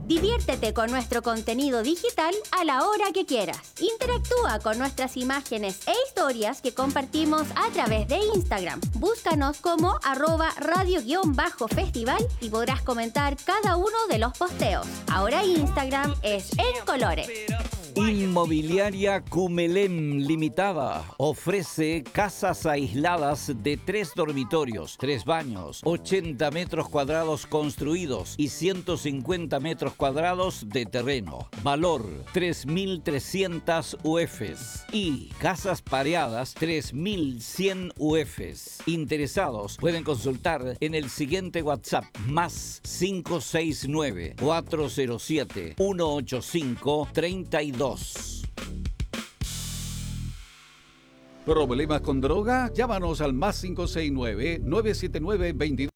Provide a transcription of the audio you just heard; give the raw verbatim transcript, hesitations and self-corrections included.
Diviértete con nuestro contenido digital a la hora que quieras. Interactúa con nuestras imágenes e historias que compartimos a través de Instagram. Búscanos como arroba radio-festival y podrás comentar cada uno de los posteos. Ahora Instagram es en colores. Inmobiliaria Cumelem Limitada ofrece casas aisladas de tres dormitorios, tres baños, ochenta metros cuadrados construidos y ciento cincuenta metros cuadrados de terreno. Valor tres mil trescientas U Fs y casas pareadas tres mil cien U Fs. Interesados pueden consultar en el siguiente WhatsApp más cinco seis nueve, cuatro cero siete, uno ocho cinco, tres dos. ¿Problemas con droga? Llámanos al más cinco seis nueve, nueve siete nueve, veintidós.